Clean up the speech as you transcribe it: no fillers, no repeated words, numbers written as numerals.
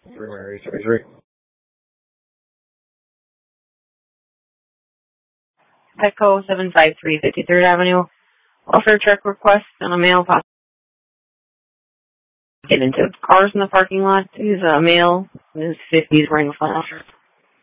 Petco 753 53rd Avenue. Welfare check request on a male possibly get into cars in the parking lot. He's a male in his 50s wearing a flannel shirt.